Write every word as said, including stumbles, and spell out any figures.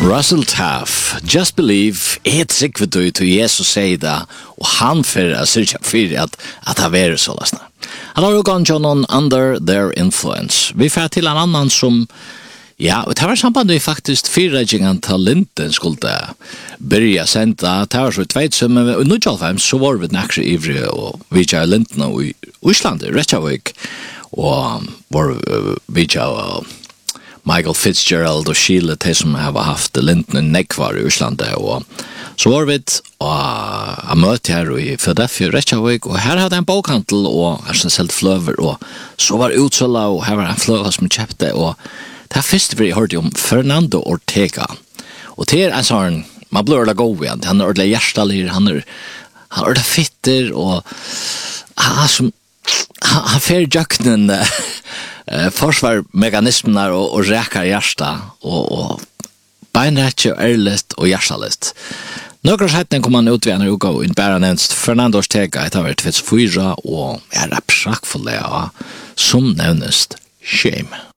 Russell Taff, Just Believe, er trygg vid du til Jesus sier det, og han fyrir a syrja fyrir at, at ha veri så lasna. Han har jo gone John on Under Their Influence. Vi får til en annan som, ja, det var samband vi faktisk fyrreggingen til Linden skulle börja senda, det var så tveitsum, men i nittiofem så var vi nekkje ivrig og vi kjær Linden i Íslandi, Reykjavík, og var vi kjær Michael Fitzgerald og Sheila, de som har haft Linden i Nekvar i Íslandi, og så var vi og møte her i Philadelphia, Reykjavík, og her hadde jeg en bokhandel, og her som selv fløver, og så var utsøla, og her var en fløver som kjøpte, og det er første vi hørte om Fernando Ortega, og til er en sånn, man blir ordentlig god igjen, han er ordentlig hjertelig, han er, han er ordentlig fitter, og han er som, han, han fer jøkkenen, Uh, forsvarmekanismerna og, og räkar hjärsta och, och beinrätt och ärligt och hjärtalist. Några sätten kommer man ut vid en uka och inte bara nämnst Fernando Ortega, det har varit tjugotvå och är rapsrackfulla som nämnest Shame.